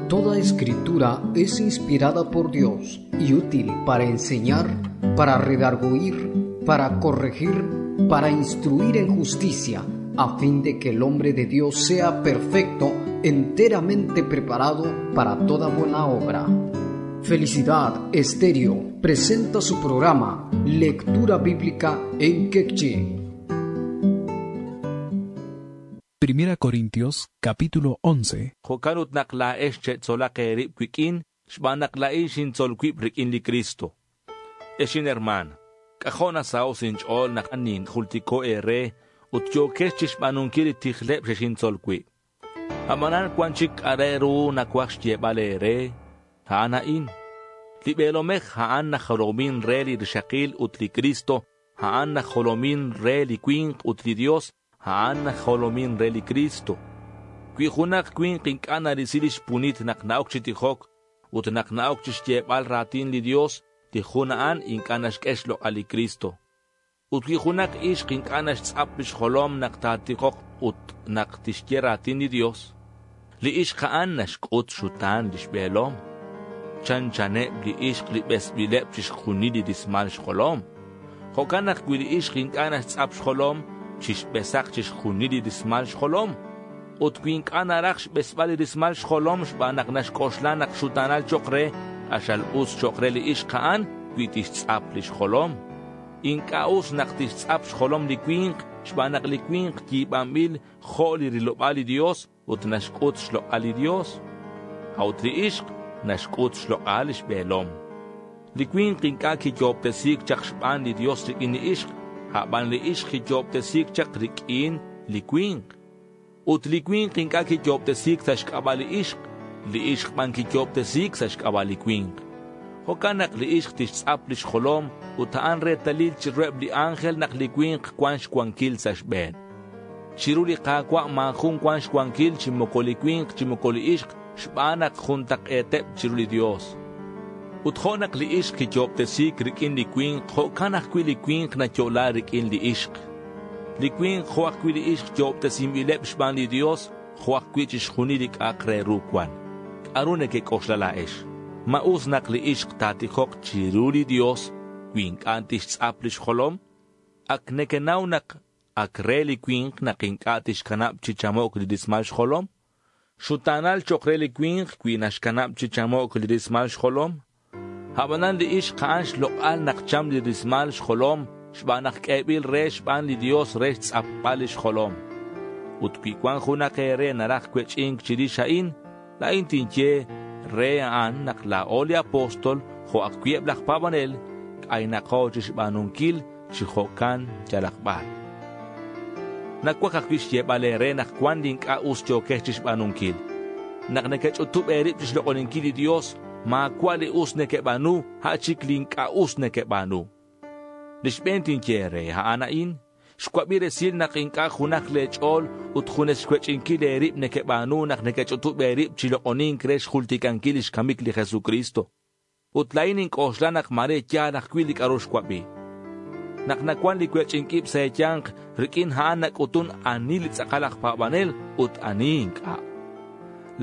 Toda escritura es inspirada por Dios y útil para enseñar, para redarguir, para corregir, para instruir en justicia, a fin de que el hombre de Dios sea perfecto, enteramente preparado para toda buena obra. Felicidad Estéreo presenta su programa Lectura Bíblica en Quechua. 1 Corintios, capítulo 11. Jokanut naklaesh chetzola kerip kwikin, shbanaklaesh in tzolkwip rikin li Cristo. Eshin hermana, kajona sao sinchol nakanin jultiko ere, utyokesh chishbanunkiri tichlep shin tzolkwip. Amanan kwanchik areru nakwash yebale ere, haanain. Libelomech haan na jolomin re li rishakil utli Cristo, haan na jolomin re li kwink utli Dios, haan na jolomin re li Cristo. Kwijunak kwink kinkana risilish punit naknaok chitihok, ut naknaok chishtebal ratin li Dios, tijunaan inkanash keshlo ali Cristo. Ut kwijunak ish kinkanash tzapish jolom naktatihok ut naktishke ratin li Dios. Li ish kaan nashkut shutan lishbelom. Chan chane li ish li besbilep chishkuni li dismal shkolom. Hokanak kwili ish kinkanash tzap shkolom, chish besak chish khunidi dismal shkolom ut kwink anarakh besbali dismal shkolom shbanak nash koshlanak shutanal chokre ashal us chokre li ishqan kwitish tsap li shkolom inka us naktish tsap shkolom li kwink shbanak li kwink kibambil kholi rilobali Dios ut nashkut shlo ali Dios hautri ishq nashkut shlo ali shbelom li kwink inka ki jobtesik chakshban li Dios li in ishq Haban li ish ki job te sik chak rikin li kwink. Ut li kwink inka ki job te sik tashk abali ishq. Li ishq man ki job te sik tashk abali kwink. Hokanak li ishq tish tsap li shkolom. Utaan re talil chirweb li angel nak li kwink kwansh kwankil sash ben. Chiru li kakwa mankhun kwansh kwankil chimoko li kwink chimoko li ishq. Shbanak juntak etep chiru li Dios. Uthonak li ishq ki job te sik rikin li kwink, hokanak kwi li kwink na chola rikin li ishq. Li kwink hoak kwi li ishq job te similep shban li Dios, hoak kwi chishkhuni li kakre rukwan. Arune ke koslala ish. Maus nak li ishq tatihok chiru li Dios, kwink antish tsap li shkolom. Ak nekenaw nak akre li kwink na kinkatish kanap chichamok li dismal shkolom. Shutanal chokre li kwink kwi nashkanap chichamok li dismal shkolom. Habanan li ish kaash lokal nakcham li dismal shkolom, shbanak kebil re shban li Dios re tzapal shkolom. Utkikwan hunak ere narak kweching chiri shain, la intinche re an nak la oli apostol, ho akwieb lak pabanel, ay nako chishbanunkil, chihokan jalakbal. Nakwakakwish yebale re nakwan din ka uscho kech chishbanunkil. Naknekech utub erip chishlokoninkil li Dios, ma kwali usne ke banu ha chiklin ka usne ke banu lishbentin kere ha anain shkwabire sil na kinka khunak lechol ut khunes kwechin kile rib ne ke banu nak ne ke chutu berib chilo onin kresh khultikan kilish kamik li Jesucristo ut lainin koslanak mare kya nak kwilik arosh kwabi nak nakwan li kwechin kip sa chank rikin ha nak utun anil tsakalak pa banel ut anin ka